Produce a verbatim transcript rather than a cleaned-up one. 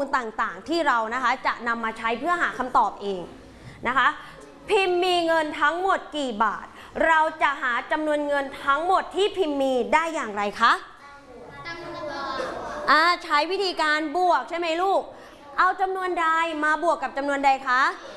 ลต่างๆที่เรานะคะจะนำมาใช้เพื่อหาคำตอบเองนะคะพิมพ์มีเงินทั้งหมดกี่บาทเราจะหาจำนวนเงินทั้งหมดที่พิมพ์มีได้อย่างไรคะอ่าใช้วิธีการบวกใช่ไหมลูกเอาจำนวนใดมาบวกกับจำนวนใดคะ